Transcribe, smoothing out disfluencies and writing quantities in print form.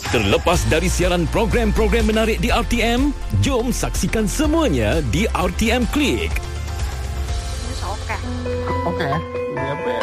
Terlepas dari siaran program-program menarik di RTM, jom saksikan semuanya di RTM Klik. Okey.